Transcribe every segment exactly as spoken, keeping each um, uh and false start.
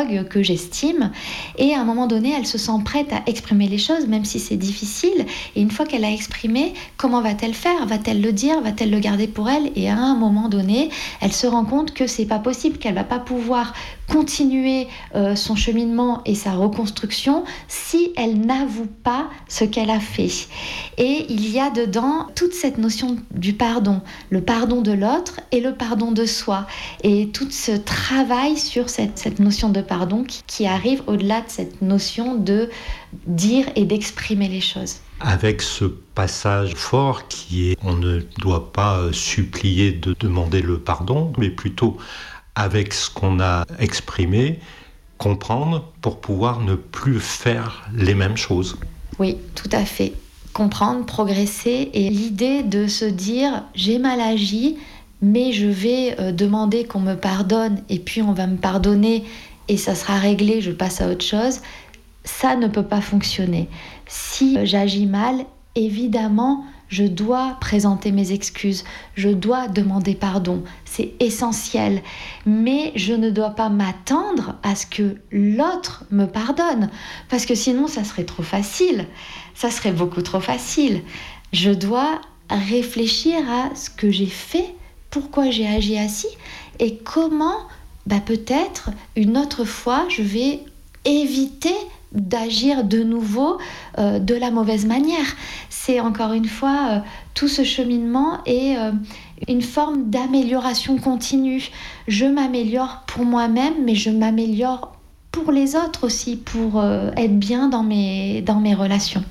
psychologue que j'estime. Et à un moment donné, elle se sent prête à exprimer les choses, même si c'est difficile. Et une fois qu'elle a exprimé, comment va-t-elle faire ? Va-t-elle le dire ? Va-t-elle le garder pour elle ? Et à un moment donné, elle se rend compte que c'est pas possible, qu'elle va pas pouvoir continuer euh, son cheminement et sa reconstruction si elle n'avoue pas ce qu'elle a fait. Et il y a dedans toute cette notion du pardon, le pardon de l'autre et le pardon de soi. Et tout ce travail sur cette, cette notion de pardon qui, qui arrive au-delà de cette notion de dire et d'exprimer les choses. Avec ce passage fort qui est, on ne doit pas supplier de demander le pardon, mais plutôt avec ce qu'on a exprimé, comprendre pour pouvoir ne plus faire les mêmes choses. Oui, tout à fait. Comprendre, progresser, et l'idée de se dire j'ai mal agi, mais je vais euh, demander qu'on me pardonne et puis on va me pardonner et ça sera réglé, je passe à autre chose, ça ne peut pas fonctionner. Si euh, j'agis mal, évidemment, je dois présenter mes excuses, je dois demander pardon, c'est essentiel. Mais je ne dois pas m'attendre à ce que l'autre me pardonne, parce que sinon ça serait trop facile, ça serait beaucoup trop facile. Je dois réfléchir à ce que j'ai fait, pourquoi j'ai agi ainsi, et comment, bah peut-être une autre fois, je vais éviter d'agir de nouveau euh, de la mauvaise manière. C'est encore une fois euh, tout ce cheminement et euh, une forme d'amélioration continue. Je m'améliore pour moi-même, mais je m'améliore pour les autres aussi, pour euh, être bien dans mes, dans mes relations.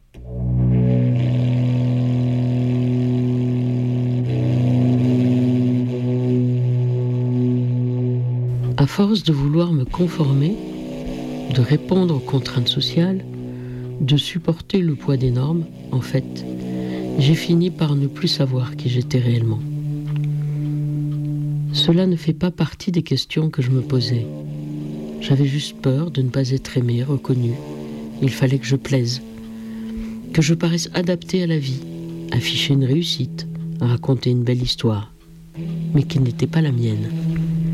À force de vouloir me conformer, de répondre aux contraintes sociales, de supporter le poids des normes, en fait, j'ai fini par ne plus savoir qui j'étais réellement. Cela ne fait pas partie des questions que je me posais. J'avais juste peur de ne pas être aimée, reconnue. Il fallait que je plaise, que je paraisse adaptée à la vie, afficher une réussite, raconter une belle histoire, mais qui n'était pas la mienne.